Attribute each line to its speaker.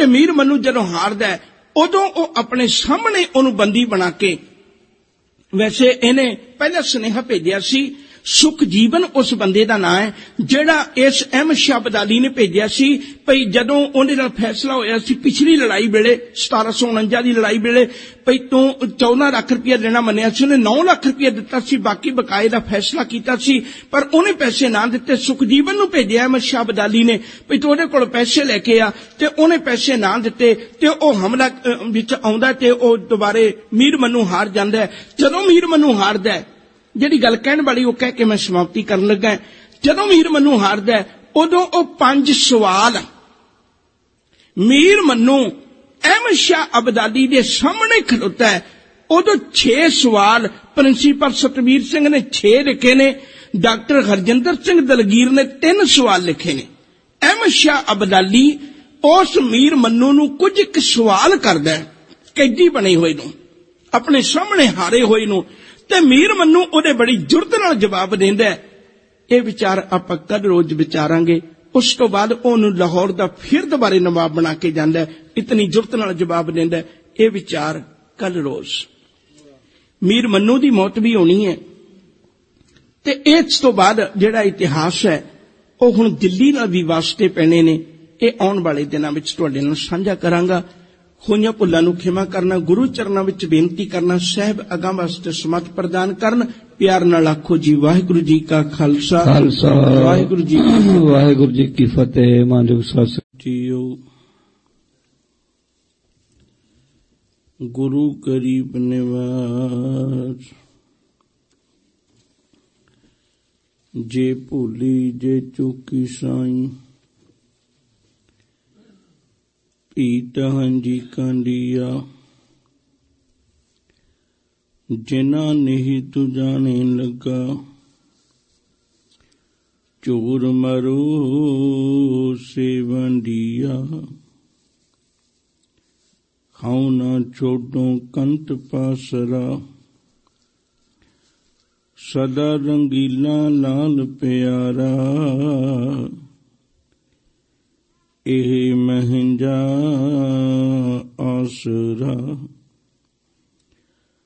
Speaker 1: ते मीर मन्नू जदों हारदा है उदों वो अपने सामने उन्होंने बंदी बना के, वैसे इन्हें पहला सुनेहा भेजिया सी, सुखजीवन उस बंदे का नाम है जिहड़ा इस अहमद शाह अब्दाली ने भेजिया सी। भई जदों उहदे नाल फैसला होया सी पिछली लड़ाई वेले 1749 की लड़ाई वेले, भई तू 14 लाख रुपया देना मन्निया सी, उन्हें 9 लाख रुपया दिता सी, बाकी बकाए का फैसला किया सी, पर उन्हें पैसे ना दिते। सुखजीवन नूं भेजिया अहमद शाह अब्दाली ने, भई तू उहदे कोल पैसे लैके आ, ते उन्हें पैसे ना दिते ते ओह हमला विच आउंदा ते ओह दोबारे मीर मन्नू हार जांदा है। जदों मीर मन्नू हारदा है, जिहड़ी गल कहण वाली वो कह के मैं समाप्ति करन लगा, जदों मीर मन्नू हारदा है उदों ओ 5 सवाल मीर मन्नू अहमद शाह अब्दाली दे सामने खलोता है। उदों 6 सवाल प्रिंसीपल सतवीर सिंह ने 6 लिखे ने, डॉक्टर हरजिंदर सिंह दलगीर ने 3 सवाल लिखे ने। अहमद शाह अब्दाली उस मीर मन्नू नूं कुछ एक सवाल करदा है, कैदी बने हुए नूं, अपने सामने हारे हुए नूं, ते मीर मन्नू उहदे बड़ी जुरत नाल जवाब देंदा है। ये विचार आपां कल रोज विचारांगे। उस तो बाद ओनू लाहौर दा फिर दोबारे नवाब बना के जांदा है, इतनी जुरत नाल जवाब देंदा है। ये विचार कल रोज। मीर मन्नू दी मौत भी होनी है, ते इस तो बाद जिहड़ा इतिहास है वो हुण दिल्ली नाल भी वास्ते पैने ने। ये आउण वाले दिनां विच तुहाडे नाल साझा करांगा। होईयां भुल्लां नूं खिमा करना, गुरु चरनां विच बेनती करना, साहिब अगां वास्ते समत प्रदान करन। प्यार नाल आखो जी वाहिगुरू जी का खालसा, वाहिगुरू जी की फतेह। मानयोग सत जीओ। गुरु गरीब निवाज, जे भूली जे चूकी साईं, पीता हंजी कांडिया, जिना नहीं तू जाने लगा, चोर मरो से वंडिया, हाउ ना छोड़ो कंत पासरा, सदा रंगीला लाल प्यारा, एह महंजा आसरा।